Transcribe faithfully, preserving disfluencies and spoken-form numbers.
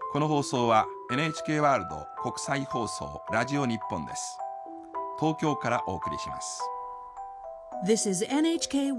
この放送は エヌエイチケー ワールド国際放送ラジオ日本です。東京からお送りします。 This is エヌエイチケー